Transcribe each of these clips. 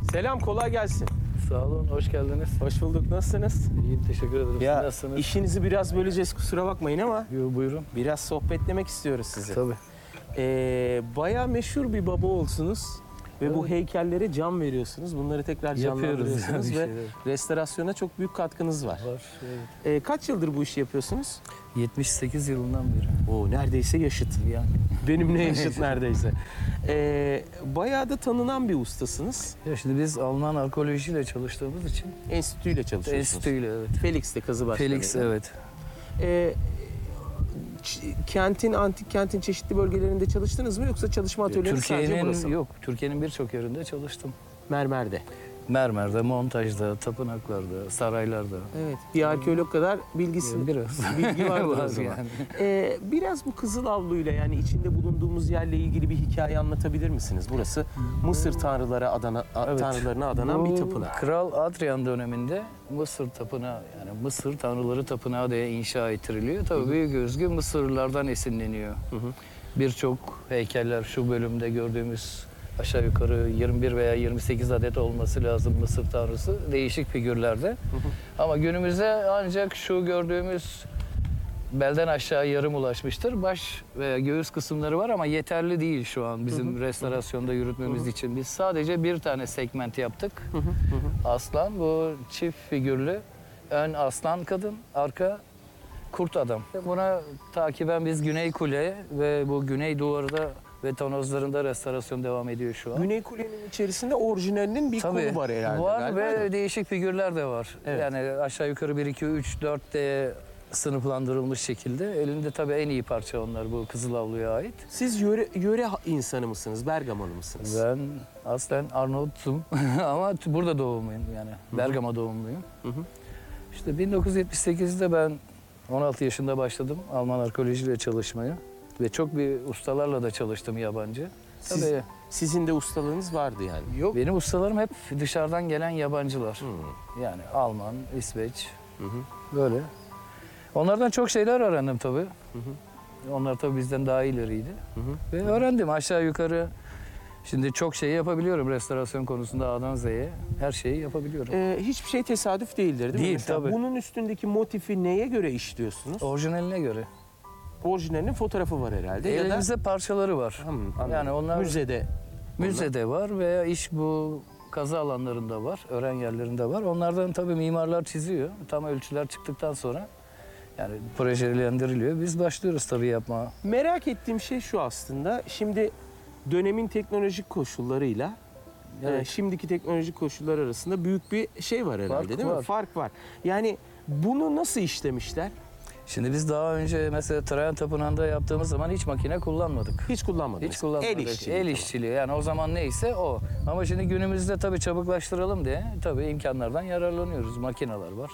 Selam, kolay gelsin. Sağ olun, hoş geldiniz. Hoş bulduk, nasılsınız? İyiyim, teşekkür ederim. Siz Ya nasılsınız? işinizi biraz böleceğiz, kusura bakmayın ama Yo, buyurun. biraz sohbetlemek istiyoruz sizi. Tabii. Bayağı meşhur bir baba olsunuz ve bu Evet. heykellere can veriyorsunuz. Bunları tekrar Yapıyoruz canlandırıyorsunuz yani ve şeyler. restorasyona çok büyük katkınız var. Var. Evet. Kaç yıldır bu işi yapıyorsunuz? 78 yılından beri. Oo, neredeyse yaşıt. Yani. Benimle yaşıt neredeyse. Bayağı da tanınan bir ustasınız. Ya şimdi biz Alman arkeolojiyle çalıştığımız için Enstitüyle çalışıyorsunuz. enstitüyle, evet. Felix'te Kazıbaş'ta. Felix, evet. Antik kentin çeşitli bölgelerinde çalıştınız mı yoksa çalışma atölyeniz sadece burası mı? Yok, Türkiye'nin birçok yerinde çalıştım. Mermer'de. Mermer'de, montajda, tapınaklarda, saraylarda. Evet. Bir arkeolog kadar bilgisi, Biraz. bilgi var o Var zaman. yani. Biraz bu Kızılavlu'yla yani içinde bulunduğumuz yerle ilgili bir hikaye anlatabilir misiniz? Burası Mısır tanrılarına adanan bir tapınak. Kral Adrian döneminde Mısır tapınağı, yani Mısır tanrıları tapınağı diye inşa ettiriliyor. Tabii büyük özgü Mısırlılardan esinleniyor. Birçok heykeller şu bölümde gördüğümüz aşağı yukarı 21 veya 28 adet olması lazım Mısır tanrısı. Değişik figürlerde. Ama günümüzde ancak şu gördüğümüz belden aşağı yarım ulaşmıştır. Baş ve göğüs kısımları var ama yeterli değil şu an bizim restorasyonda yürütmemiz için. Biz sadece bir tane segment yaptık. Aslan, bu çift figürlü. Ön aslan kadın, arka kurt adam. Buna takiben biz Güney Kule ve bu Güney Duvarı'da ve tonozlarında restorasyon devam ediyor şu an. Güney Kule'nin içerisinde orijinalinin bir kolu var herhalde. Var galiba, ve değil mi? değişik figürler de var. Evet. Yani aşağı yukarı 1, 2, 3, 4 diye sınıflandırılmış şekilde. Elinde tabii en iyi parça onlar, bu Kızılavlu'ya ait. Siz yöre insanı mısınız? Bergamalı mısınız? Ben aslen Arnavut'um ama burada doğumluyum yani. Bergama doğumluyum. İşte 1978'de ben 16 yaşında başladım Alman arkeolojiyle çalışmaya. Ve çok bir ustalarla da çalıştım yabancı. Tabii Sizin de ustalığınız vardı yani. yok. Benim ustalarım hep dışarıdan gelen yabancılar. Yani Alman, İsveç, böyle. Onlardan çok şeyler öğrendim tabii. Onlar tabii bizden daha ileriydi. Ve öğrendim aşağı yukarı. Şimdi çok şey yapabiliyorum restorasyon konusunda A'dan Z'ye. Her şeyi yapabiliyorum. Hiçbir şey tesadüf değildir değil mi? Değil, Mesela tabii. bunun üstündeki motifi neye göre işliyorsunuz? Orijinaline göre. Orijinalinin fotoğrafı var herhalde ya da Elimizde parçaları var. anladım. Yani onlar müzede var veya iş bu kazı alanlarında var, öğren yerlerinde var. Onlardan tabii mimarlar çiziyor. Tam ölçüler çıktıktan sonra yani projelendiriliyor. Biz başlıyoruz tabii yapmaya. Merak ettiğim şey şu aslında. Şimdi dönemin teknolojik koşullarıyla şimdiki teknolojik koşullar arasında büyük bir şey var herhalde, Fark değil mi? var. Fark var. Yani bunu nasıl işlemişler? Şimdi biz daha önce mesela Trajan Tapınağı'nda yaptığımız zaman hiç makine kullanmadık. Hiç kullanmadınız. Hiç kullanmadık. El El işçiliği. işçiliği. Yani o zaman neyse o. Ama şimdi günümüzde tabii çabuklaştıralım diye tabii imkanlardan yararlanıyoruz. Makineler var.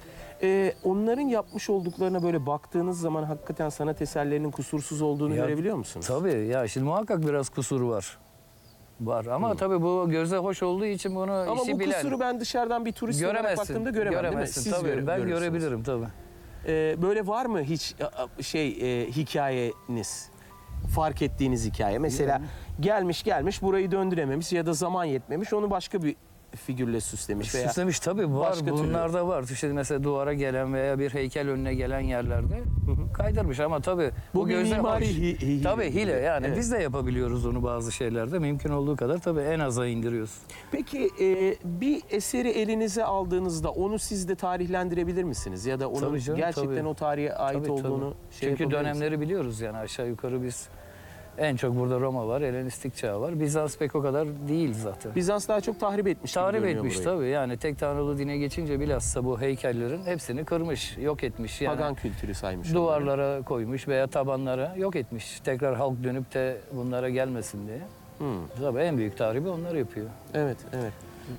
Onların yapmış olduklarına böyle baktığınız zaman hakikaten sanat eserlerinin kusursuz olduğunu Ya, görebiliyor musunuz? Tabii ya şimdi muhakkak biraz kusur var. Var ama tabii bu göze hoş olduğu için bunu Ama işi bu bilen kusuru ben dışarıdan bir turist olarak baktığımda göremem, değil mi? Göremezsin Siz tabii. Ben görürsünüz. görebilirim tabii. Böyle var mı hiç hikayeniz? Fark ettiğiniz hikaye. Mesela gelmiş burayı döndürememiş ya da zaman yetmemiş onu başka bir figürle süslemiş veya Süslemiş tabii var. başka türlü. Bunlar da var. İşte mesela duvara gelen veya bir heykel önüne gelen yerlerde kaydırmış ama tabii Bu bir göze mimari hoş. hile. Tabii hile yani Evet. biz de yapabiliyoruz onu bazı şeylerde. Mümkün olduğu kadar tabii en aza indiriyoruz. Peki bir eseri elinize aldığınızda onu siz de tarihlendirebilir misiniz? Ya da onun Tabii canım, gerçekten tabii. o tarihe ait Tabii, olduğunu tabii. şey Çünkü yapabilir dönemleri biliyoruz yani aşağı yukarı biz en çok burada Roma var, Helenistik çağ var. Bizans pek o kadar değil zaten. Bizans daha çok tahrip etmiş gibi Tahrip görünüyor etmiş burayı. tabii yani tek tanrılı dine geçince bilhassa bu heykellerin hepsini kırmış, yok etmiş. Yani Pagan kültürü saymış. onları. duvarlara koymuş veya tabanlara yok etmiş. Tekrar halk dönüp de bunlara gelmesin diye. Tabii en büyük tahribi onlar yapıyor. Evet, evet.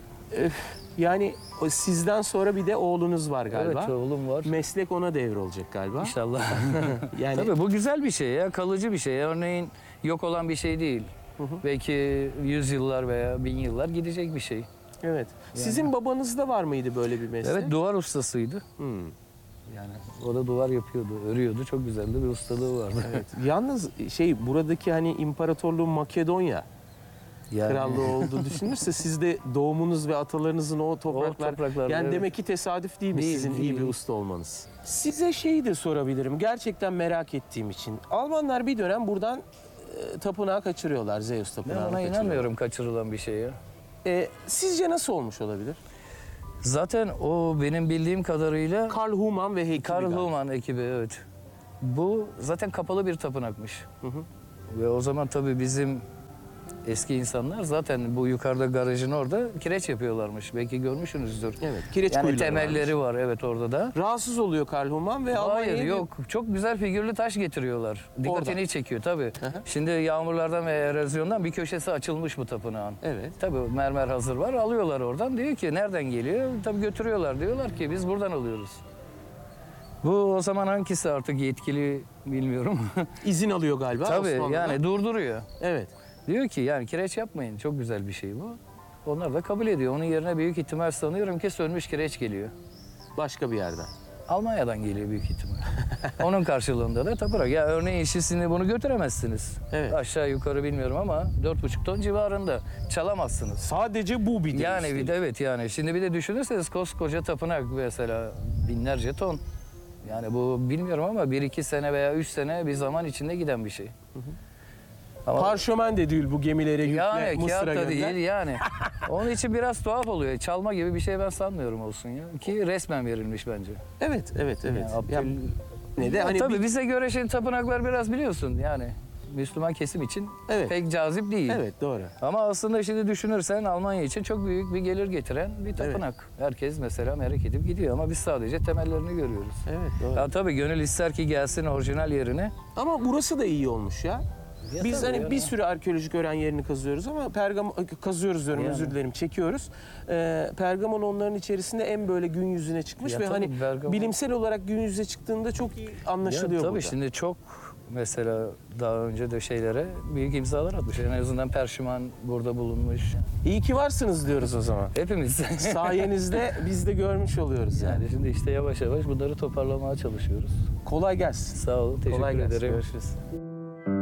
Yani sizden sonra bir de oğlunuz var galiba. Evet oğlum var. Meslek ona devrolacak galiba. İnşallah. Yani Tabii bu güzel bir şey ya, kalıcı bir şey. Örneğin yok olan bir şey değil. Belki 100 yıllar veya 1000 yıllar gidecek bir şey. evet. Sizin babanızda var mıydı böyle bir meslek? Evet duvar ustasıydı. Hmm. Yani o da duvar yapıyordu, örüyordu. Çok güzel de bir ustalığı vardı. Evet. Yalnız buradaki hani İmparatorluğun Makedonya Yani- krallığı olduğu düşünürse siz de doğumunuz ve atalarınızın o topraklar yani evet. demek ki tesadüf değil mi Değil, sizin iyi değil. bir usta olmanız? Size şeyi de sorabilirim gerçekten merak ettiğim için. Almanlar bir dönem buradan tapınağı kaçırıyorlar, Zeus Ben tapınağını ona kaçırıyorlar. inanmıyorum kaçırılan bir şeye. Sizce nasıl olmuş olabilir? Zaten o benim bildiğim kadarıyla Karl Humann ve heykeli Karl galiba. Humann ekibi, evet. Bu zaten kapalı bir tapınakmış. Hı hı. Ve o zaman tabii bizim eski insanlar zaten bu yukarıda garajın orada kireç yapıyorlarmış. Belki görmüşsünüzdür. Evet, kireç Yani kuyuları temelleri varmış. var, evet, orada da. Rahatsız oluyor Karl Humann ve Hayır, Almanya'ya yok. Çok güzel figürlü taş getiriyorlar. Dikkatini Orada. çekiyor tabii. Hı hı. Şimdi yağmurlardan ve erozyondan bir köşesi açılmış bu tapınağın. Evet. Tabii mermer hazır var. Alıyorlar oradan. Diyor ki nereden geliyor? Tabii götürüyorlar. Diyorlar ki biz buradan alıyoruz. Bu o zaman hangisi artık yetkili bilmiyorum. İzin alıyor galiba Tabii Osmanlı'dan. yani durduruyor. Evet. Diyor ki yani kireç yapmayın. Çok güzel bir şey bu. Onlar da kabul ediyor. Onun yerine büyük ihtimal sanıyorum ki sönmüş kireç geliyor. Başka bir yerden. Almanya'dan geliyor büyük ihtimal. Onun karşılığında da tapınak. Ya örneğin işçisini bunu götüremezsiniz. Evet. Aşağı yukarı bilmiyorum ama 4,5 ton civarında çalamazsınız. Sadece bu bir de Yani üstelik. bir de evet yani şimdi bir de düşünürseniz koskoca tapınak mesela binlerce ton. Yani bu bilmiyorum ama 1-2 sene veya 3 sene bir zaman içinde giden bir şey. Ama Parşömen de değil bu gemilere yükle yani kağıt Mısır'a da gönder. değil yani. Onun için biraz tuhaf oluyor. Çalma gibi bir şey ben sanmıyorum olsun ya. Ki resmen verilmiş bence. Evet. Yani Abdül- ne de Ya hani tabii bir- bize göre şimdi tapınaklar biraz biliyorsun yani Müslüman kesim için Evet. pek cazip değil. Evet doğru. Ama aslında şimdi düşünürsen Almanya için çok büyük bir gelir getiren bir tapınak. Herkes mesela merak edip gidiyor ama biz sadece temellerini görüyoruz. Evet doğru. Ya tabii gönül ister ki gelsin orijinal yerine. Ama burası da iyi olmuş ya. Ya Biz tabii hani yani. bir sürü arkeolojik öğren yerini kazıyoruz ama kazıyoruz diyorum, Yani. özür dilerim, çekiyoruz. Pergamon onların içerisinde en böyle gün yüzüne çıkmış Ya ve tabii, hani Pergamon- bilimsel olarak gün yüzüne çıktığında çok iyi anlaşılıyor Tabii burada. şimdi çok mesela daha önce de şeylere büyük imzalar atmış. En azından Perşiman burada bulunmuş. İyi ki varsınız diyoruz o zaman. Hepimiz. Sayenizde biz de görmüş oluyoruz yani. Yani şimdi işte yavaş yavaş bunları toparlamaya çalışıyoruz. Kolay gelsin. Sağ olun, teşekkür Kolay gelsin. ederim. Görüşürüz.